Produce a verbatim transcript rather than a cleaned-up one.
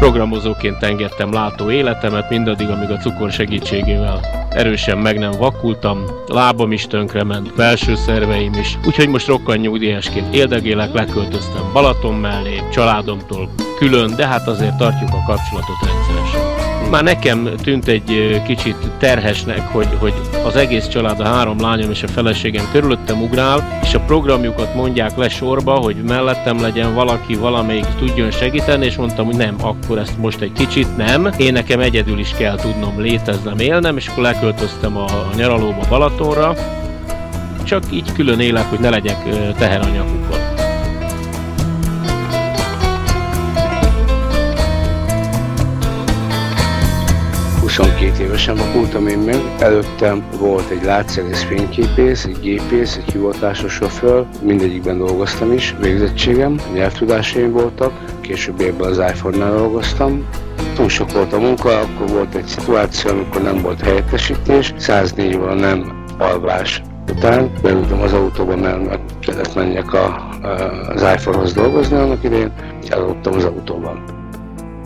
Programozóként engedtem látó életemet, mindaddig, amíg a cukor segítségével erősen meg nem vakultam, lábam is tönkrement, belső szerveim is, úgyhogy most rokkant nyugdíjasként éldegélek, leköltöztem Balaton mellé, családomtól külön, de hát azért tartjuk a kapcsolatot rendszeresen. Már nekem tűnt egy kicsit terhesnek, hogy, hogy az egész család, a három lányom és a feleségem körülöttem ugrál, és a programjukat mondják le sorba, hogy mellettem legyen valaki, valamelyik tudjon segíteni, és mondtam, hogy nem, akkor ezt most egy kicsit nem. Én nekem egyedül is kell tudnom léteznem, élnem, és akkor leköltöztem a, a nyaralóba Balatonra. Csak így külön élek, hogy ne legyek teher a nyakukon. huszonkét évesen vakultam én meg, előttem volt egy látszegész fényképész, egy gépész, egy hivatásos sofőr, mindegyikben dolgoztam is, végzettségem, nyelvtudásaim voltak, későbbiekben az iPhone-nál dolgoztam. Túl sok volt a munka, akkor volt egy szituáció, amikor nem volt helyettesítés, száznégy óra nem alvás után beültem az autóba, mert kellett menjek a, az iPhone-hoz dolgozni annak idején, elaludtam az autóban.